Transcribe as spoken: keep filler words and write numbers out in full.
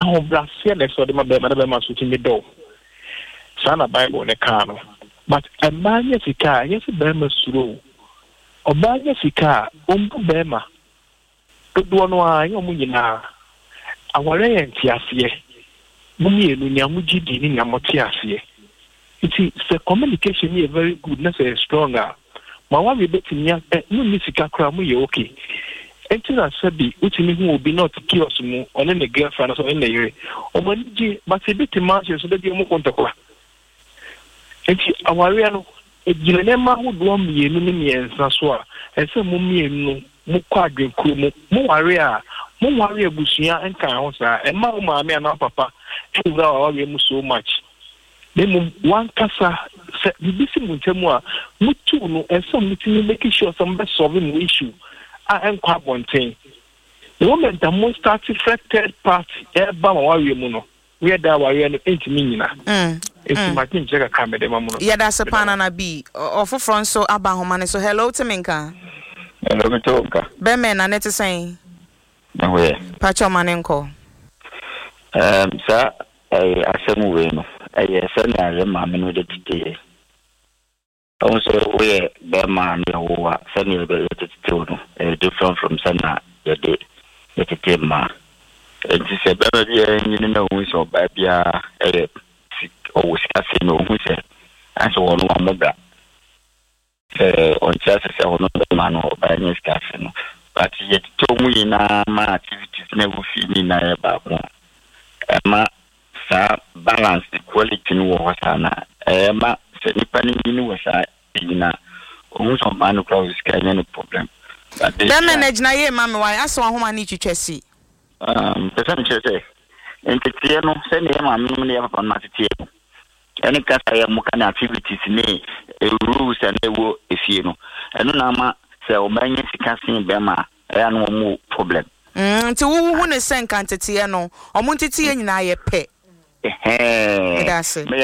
ho brasia na so de ma be ma be ma so ti me do sana bible ne ka no but a man yes sika yes be ma suro oba yes sika ombu be ma do no a yo mu nyina aware ye ntiase mu mienu nya mu gidi ni nya motiase it the communication is very good na say stronger ma wa be betinya no ni sika kra mu ye okay enti na sabi utimi hu obi not kiosk mu one ne girlfriend so ne yere o man ji but e betima so da bi mu kontakwa enti aware no ejire ne ma hu do mienu ni miensa so a ese mu mienu mu kwadwen kru mu mu ware a mu ware abusuya enka ho sa e ma ma me na papa e wura wa we mu so much dem one kasa bibisi mu ntemu a mutu no ese mutini make sure some be solving issue a enkwa bonten the moment that most started third party e ba ma wa we mu no we da wa we no entimi nyina mm esi ma tin cheka kamede ma mu no ya da sepana na bi ofofro nso aba homa ne so hello timinka hello mitoka be me na net sen na we pacho manenko um sa eh asemu we no eh se na re ma me no de tite also we be ma ne wo se ne be tite no eh different from sana ye de tite ma it se be be ni na wo so ba bia eh o sika se no hu se aso wono amobra eh on chance se wono ma no ba ni sika se no but yet to mu ina ma activities na wo fi ni na e ba ko ma sa balance the quality no wo sana e ma se ni pani ni wo sa ina o so ma no cross sika no problem but the manage na ye ma me why aso ahoma ni twetwesi um the same chese entetie no se ne ma me ne ya papa na tetie no ene kasa ya muka na activities ni rules and ewo efie no eno na ma se o banye sika sin be ma ya no mu problem mm nti wo hu ne sen kan tetie no o mu tetie nyina ye pe eh eh